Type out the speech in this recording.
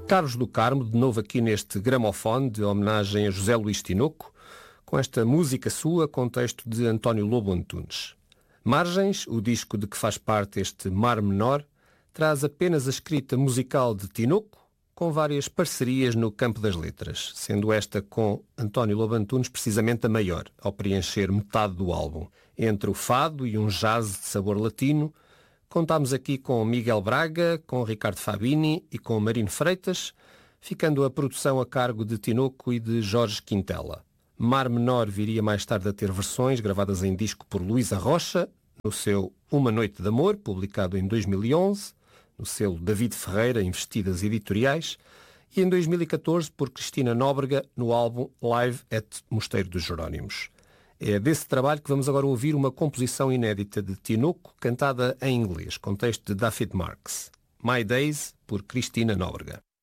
Carlos do Carmo, de novo aqui neste gramofone de homenagem a José Luís Tinoco, com esta música sua com texto de António Lobo Antunes. Margens, o disco de que faz parte este Mar Menor, traz apenas a escrita musical de Tinoco, com várias parcerias no campo das letras, sendo esta com António Lobo Antunes precisamente a maior, ao preencher metade do álbum. Entre o fado e um jazz de sabor latino, contámos aqui com Miguel Braga, com Ricardo Fabini e com Marino Freitas, ficando a produção a cargo de Tinoco e de Jorge Quintela. Mar Menor viria mais tarde a ter versões gravadas em disco por Luísa Rocha, no seu Uma Noite de Amor, publicado em 2011, no selo David Ferreira, Investidas Editoriais, e em 2014 por Cristina Nóbrega, no álbum Live at Mosteiro dos Jerónimos. É desse trabalho que vamos agora ouvir uma composição inédita de Tinoco, cantada em inglês, com texto de David Marks. My Days, por Cristina Nóbrega.